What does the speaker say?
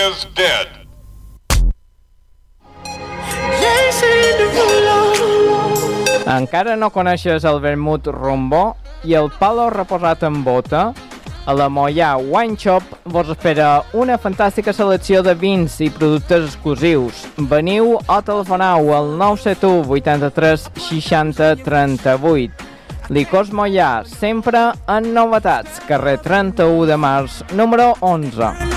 is dead. Encara no coneixes el vermut rombó i el palo reposat en bota? A la Moià Wine Shop vos espera una fantàstica selecció de vins i productes exclusius. Veniu o telefoneu al 971 83 60 38. Licors Moià, sempre en novetats. Carrer 31 de març, número 11.